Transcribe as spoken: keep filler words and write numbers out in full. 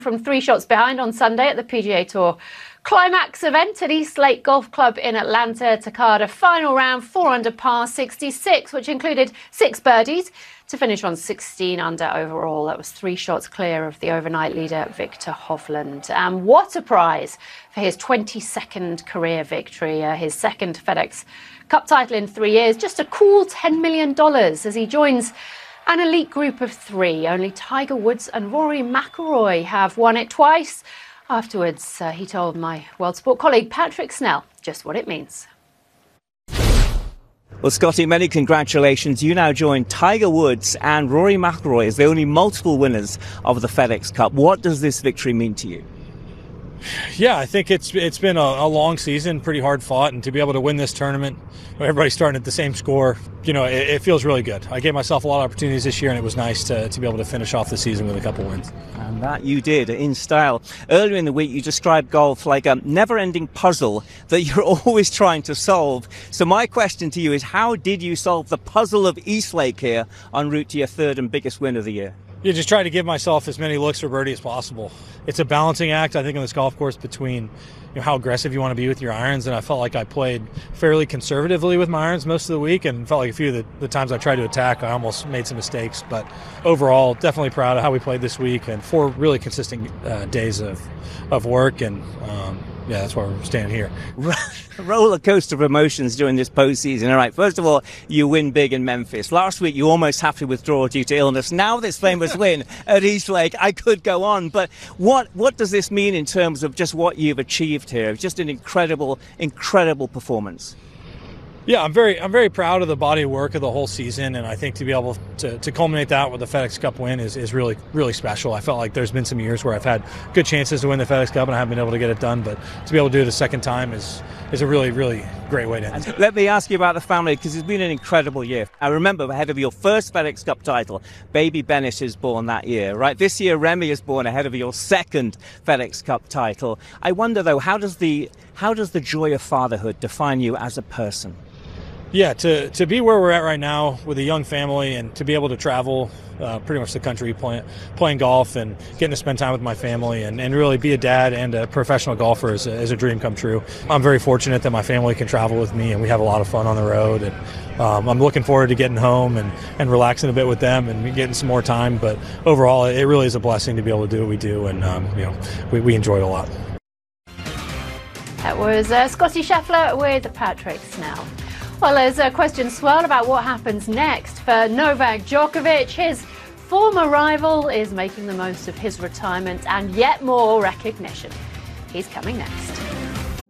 From three shots behind on Sunday at the P G A Tour Climax event at East Lake Golf Club in Atlanta, Takada final round four under par sixty-six, which included six birdies to finish on sixteen under overall. That was three shots clear of the overnight leader Viktor Hovland. And what a prize for his twenty-second career victory, uh, his second FedEx Cup title in three years, just a cool ten million dollars as he joins an elite group of three. Only Tiger Woods and Rory McIlroy have won it twice. Afterwards, uh, he told my World Sport colleague Patrick Snell just what it means. Well, Scotty, many congratulations. You now join Tiger Woods and Rory McIlroy as the only multiple winners of the FedEx Cup. What does this victory mean to you? Yeah, I think it's it's been a, a long season, pretty hard fought, and to be able to win this tournament, everybody's starting at the same score, you know, it, it feels really good. I gave myself a lot of opportunities this year, and it was nice to, to be able to finish off the season with a couple wins. And that you did in style. Earlier in the week, you described golf like a never-ending puzzle that you're always trying to solve. So my question to you is, how did you solve the puzzle of East Lake here en route to your third and biggest win of the year? You just try to give myself as many looks for birdie as possible. It's a balancing act, I think, on this golf course between, you know, how aggressive you want to be with your irons, and I felt like I played fairly conservatively with my irons most of the week, and felt like a few of the, the times I tried to attack, I almost made some mistakes. But overall, definitely proud of how we played this week, and four really consistent uh, days of, of work, and um, yeah, that's why we're standing here. Roller coaster of emotions during this postseason. All right, first of all, you win big in Memphis. Last week, you almost have to withdraw due to illness. Now this famous win at East Lake. I could go on, but what what does this mean in terms of just what you've achieved here? Just an incredible, incredible performance. Yeah, I'm very I'm very proud of the body of work of the whole season, and I think to be able to, to culminate that with the FedEx Cup win is, is really, really special. I felt like there's been some years where I've had good chances to win the FedEx Cup and I haven't been able to get it done, but to be able to do it a second time is is a really, really great way to end it. Let me ask you about the family, because it's been an incredible year. I remember ahead of your first FedEx Cup title, baby Bennett is born that year, right? This year, Remy is born ahead of your second FedEx Cup title. I wonder, though, how does the how does the joy of fatherhood define you as a person? Yeah, to, to be where we're at right now with a young family, and to be able to travel uh, pretty much the country playing, playing golf and getting to spend time with my family, and, and really be a dad and a professional golfer is a, is a dream come true. I'm very fortunate that my family can travel with me, and we have a lot of fun on the road. And um, I'm looking forward to getting home and, and relaxing a bit with them and getting some more time. But overall, it really is a blessing to be able to do what we do, and um, you know, we, we enjoy it a lot. That was uh, Scotty Scheffler with Patrick Snell. Well, there's a question swirl about what happens next for Novak Djokovic. His former rival is making the most of his retirement and yet more recognition. He's coming next.